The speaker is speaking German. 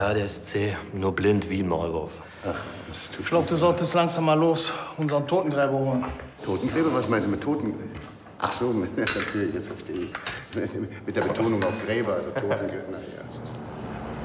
Ja, der ist zäh, nur blind wie ein Maulwurf. Ach, das tut Ich glaube, du solltest langsam mal los unseren Totengräber holen. Totengräber? Was meinst du mit Totengräber? Ach so, natürlich, jetzt verstehe ich. Mit der Betonung auf Gräber, also Totengräber. Naja,